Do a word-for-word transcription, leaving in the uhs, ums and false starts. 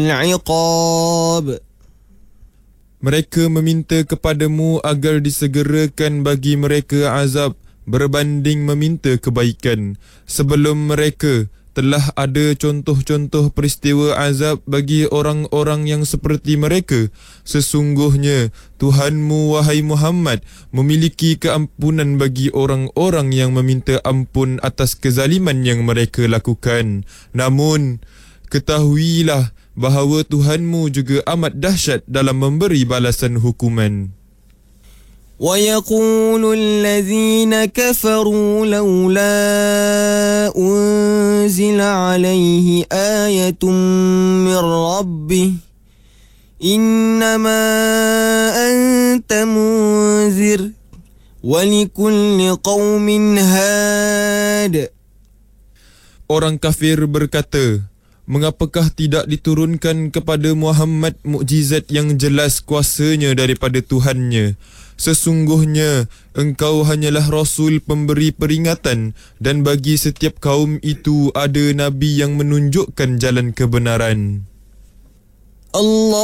العقاب. Mereka meminta kepadamu agar disegerakan bagi mereka azab berbanding meminta kebaikan. Sebelum mereka telah ada contoh-contoh peristiwa azab bagi orang-orang yang seperti mereka. Sesungguhnya Tuhanmu, wahai Muhammad, memiliki keampunan bagi orang-orang yang meminta ampun atas kezaliman yang mereka lakukan. Namun, ketahuilah bahawa Tuhanmu juga amat dahsyat dalam memberi balasan hukuman. ويقول الذين كفروا لولا أنزل عليه آية من ربه إنما أنت منذر ولكل قوم هاد. Orang kafir berkata, mengapakah tidak diturunkan kepada Muhammad mukjizat yang jelas kuasanya daripada Tuhannya? Sesungguhnya engkau hanyalah Rasul pemberi peringatan, dan bagi setiap kaum itu ada Nabi yang menunjukkan jalan kebenaran. Allah